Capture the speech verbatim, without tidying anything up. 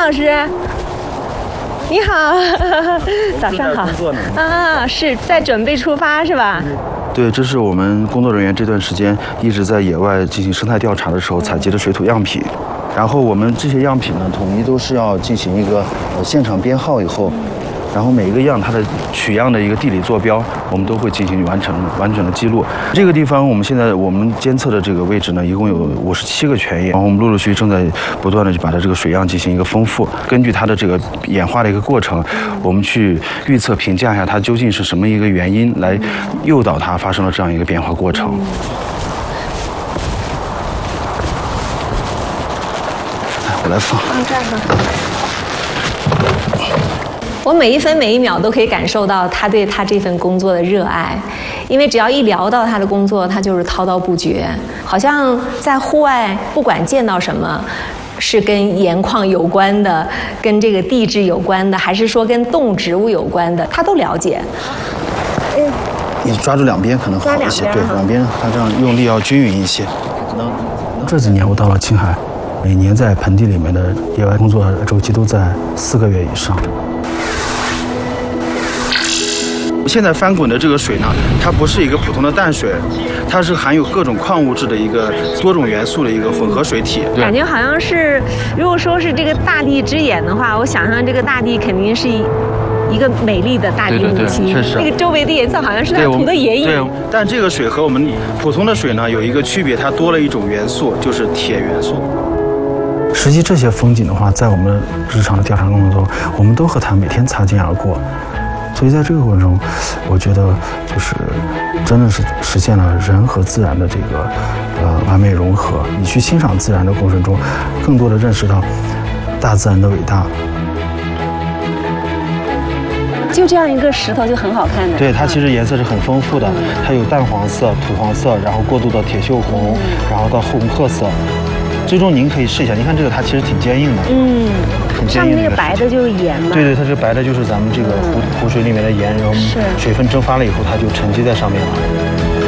老师。你好，早上好。啊，是在准备出发是吧？ 对，这是我们工作人员这段时间一直在野外进行生态调查的时候采集的水土样品。然后我们这些样品呢，统一都是要进行一个呃现场编号以后，然后每一个样它的取样的一个地理坐标，我们都会进行完成完整的记录。这个地方我们现在我们监测的这个位置呢，一共有五十七个泉眼，然后我们陆陆续续正在不断的把它这个水样进行一个丰富，根据它的这个演化的一个过程，我们去预测评价一下它究竟是什么一个原因来诱导它发生了这样一个变化过程。我来放。 放这儿吧。我每一分每一秒都可以感受到他对他这份工作的热爱，因为只要一聊到他的工作，他就是滔滔不绝，好像在户外不管见到什么，是跟盐矿有关的，跟这个地质有关的，还是说跟动植物有关的，他都了解。 嗯，你抓住两边可能好一些，对，两边它这样用力要均匀一些。这几年我到了青海，每年在盆地里面的野外工作周期都在四个月以上。现在翻滚的这个水呢，它不是一个普通的淡水，它是含有各种矿物质的一个多种元素的一个混合水体。 感觉好像是，如果说是这个大地之眼的话，我想象这个大地肯定是一一个美丽的大地母亲。 确实， 那个周围的颜色好像是它涂的眼影。 对，但这个水和我们普通的水呢有一个区别，它多了一种元素，就是铁元素。实际这些风景的话，在我们日常的调查工作中，我们都和它每天擦肩而过。所以在这个过程中，我觉得就是真的是实现了人和自然的这个呃完美融合。你去欣赏自然的过程中，更多的认识到大自然的伟大。 就这样一个石头就很好看的。 对，它其实颜色是很丰富的，它有淡黄色、土黄色，然后过渡到铁锈红，然后到红褐色。最终您可以试一下，您看这个它其实挺坚硬的，嗯，很坚硬。 上面那个白的就是盐嘛。 对对，它这白的就是咱们这个湖湖水里面的盐，然后水分蒸发了以后，它就沉积在上面了。